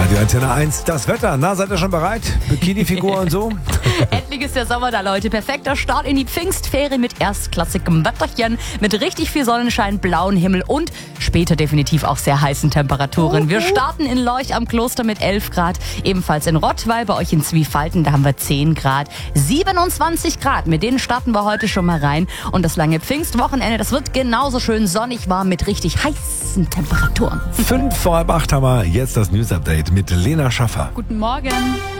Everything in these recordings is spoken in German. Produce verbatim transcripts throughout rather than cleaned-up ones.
Radio Antenne eins, das Wetter. Na, seid ihr schon bereit? Bikini-Figur und so? Endlich ist der Sommer da, Leute. Perfekter Start in die Pfingstferien mit erstklassigem Wetterchen, mit richtig viel Sonnenschein, blauen Himmel und später definitiv auch sehr heißen Temperaturen. Wir starten in Leuch am Kloster mit elf Grad, ebenfalls in Rottweil, bei euch in Zwiefalten, da haben wir zehn Grad, siebenundzwanzig Grad. Mit denen starten wir heute schon mal rein. Und das lange Pfingstwochenende, das wird genauso schön sonnig warm mit richtig heißen Temperaturen. Fünf vor halb acht haben wir jetzt das News-Update mit Lena Schaffer. Guten Morgen.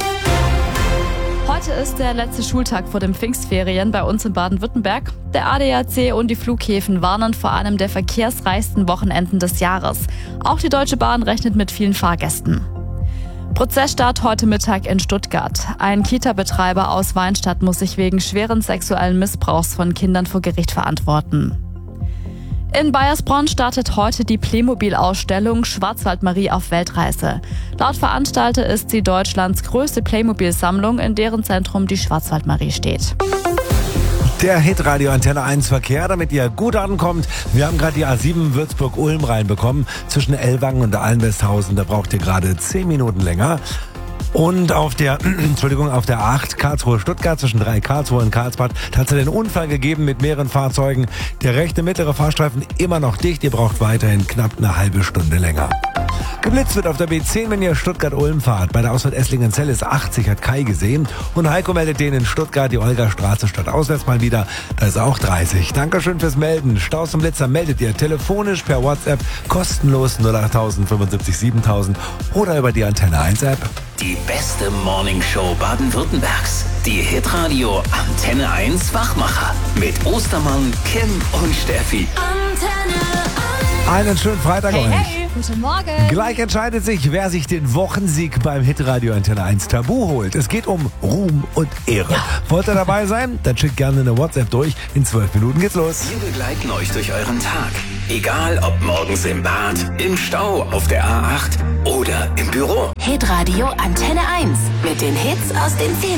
Heute ist der letzte Schultag vor den Pfingstferien bei uns in Baden-Württemberg. Der A D A C und die Flughäfen warnen vor einem der verkehrsreichsten Wochenenden des Jahres. Auch die Deutsche Bahn rechnet mit vielen Fahrgästen. Prozessstart heute Mittag in Stuttgart. Ein Kita-Betreiber aus Weinstadt muss sich wegen schweren sexuellen Missbrauchs von Kindern vor Gericht verantworten. In Baiersbronn startet heute die Playmobil-Ausstellung Schwarzwaldmarie auf Weltreise. Laut Veranstalter ist sie Deutschlands größte Playmobil-Sammlung, in deren Zentrum die Schwarzwaldmarie steht. Der Hitradio Antenne eins Verkehr, damit ihr gut ankommt. Wir haben gerade die A sieben Würzburg-Ulm reinbekommen. Zwischen Ellwangen und Allenwesthausen, da braucht ihr gerade zehn Minuten länger. Und auf der, Entschuldigung, auf der acht Karlsruhe-Stuttgart zwischen drei Karlsruhe und Karlsbad, da hat es einen Unfall gegeben mit mehreren Fahrzeugen. Der rechte mittlere Fahrstreifen immer noch dicht. Ihr braucht weiterhin knapp eine halbe Stunde länger. Geblitzt wird auf der B zehn, wenn ihr Stuttgart-Ulm fahrt. Bei der Ausfahrt Esslingen-Zell ist achtzig, hat Kai gesehen. Und Heiko meldet den in Stuttgart, die Olga-Straße statt auswärts mal wieder. Da ist auch dreißig. Dankeschön fürs Melden. Staus und Blitzer meldet ihr telefonisch per WhatsApp kostenlos null acht null null sieben sieben siebentausend oder über die Antenne eins App. Die beste Morningshow Baden-Württembergs. Die Hitradio Antenne eins Wachmacher. Mit Ostermann, Kim und Steffi. Antenne eins. Einen schönen Freitag Hey, euch. hey. Guten Morgen. Gleich entscheidet sich, wer sich den Wochensieg beim Hitradio Antenne eins Tabu holt. Es geht um Ruhm und Ehre. Ja. Wollt ihr dabei sein? Dann schickt gerne eine WhatsApp durch. In zwölf Minuten geht's los. Wir begleiten euch durch euren Tag. Egal ob morgens im Bad, im Stau, auf der A acht oder im Büro. Hitradio Antenne eins mit den Hits aus den Filmen.